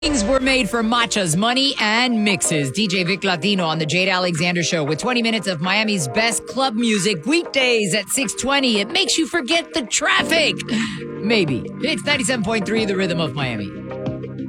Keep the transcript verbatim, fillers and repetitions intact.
Things were made for matchas, money, and mixes. D J Vic Latino on the Jade Alexander Show with twenty minutes of Miami's best club music weekdays at six twenty. It makes you forget the traffic. Maybe. It's ninety-seven point three, the rhythm of Miami.